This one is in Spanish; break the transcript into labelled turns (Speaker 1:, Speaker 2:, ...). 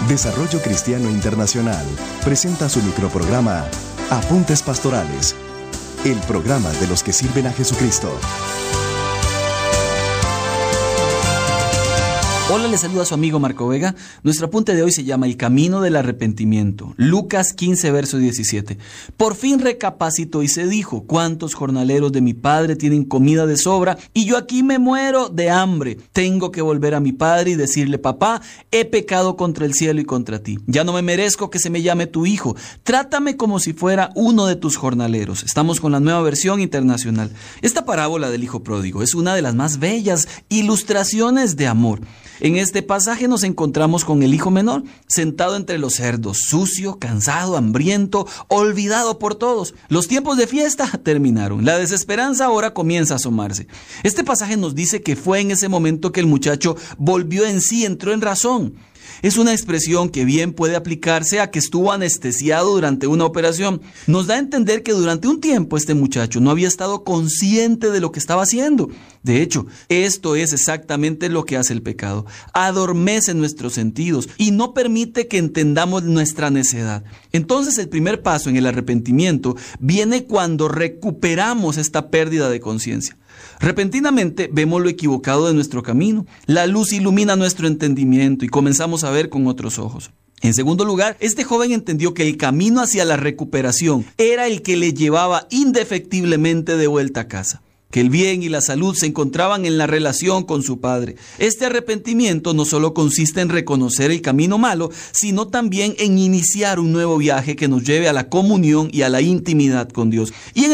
Speaker 1: Desarrollo Cristiano Internacional presenta su microprograma Apuntes Pastorales, el programa de los que sirven a Jesucristo.
Speaker 2: Hola, les saluda su amigo Marco Vega. Nuestro apunte de hoy se llama El Camino del Arrepentimiento. Lucas 15, verso 17. Por fin recapacitó y se dijo: ¿cuántos jornaleros de mi padre tienen comida de sobra y yo aquí me muero de hambre? Tengo que volver a mi padre y decirle: papá, he pecado contra el cielo y contra ti. Ya no me merezco que se me llame tu hijo. Trátame como si fuera uno de tus jornaleros. Estamos con la Nueva Versión Internacional. Esta parábola del hijo pródigo es una de las más bellas ilustraciones de amor. En este pasaje nos encontramos con el hijo menor, sentado entre los cerdos, sucio, cansado, hambriento, olvidado por todos. Los tiempos de fiesta terminaron. La desesperanza ahora comienza a asomarse. Este pasaje nos dice que fue en ese momento que el muchacho volvió en sí, entró en razón. Es una expresión que bien puede aplicarse a que estuvo anestesiado durante una operación. Nos da a entender que durante un tiempo este muchacho no había estado consciente de lo que estaba haciendo. De hecho, esto es exactamente lo que hace el pecado. Adormece nuestros sentidos y no permite que entendamos nuestra necedad. Entonces, el primer paso en el arrepentimiento viene cuando recuperamos esta pérdida de conciencia. Repentinamente vemos lo equivocado de nuestro camino. La luz ilumina nuestro entendimiento y comenzamos a ver con otros ojos. En segundo lugar, este joven entendió que el camino hacia la recuperación era el que le llevaba indefectiblemente de vuelta a casa. Que el bien y la salud se encontraban en la relación con su padre. Este arrepentimiento no solo consiste en reconocer el camino malo, sino también en iniciar un nuevo viaje que nos lleve a la comunión y a la intimidad con Dios. Y en